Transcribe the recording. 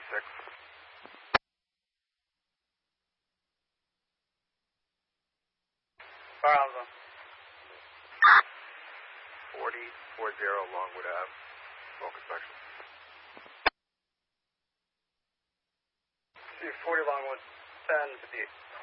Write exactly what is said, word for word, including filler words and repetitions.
six. Fire on zone. forty, forty, Longwood Ave. Smoke inspection. C forty Longwood, ten fifty-eight.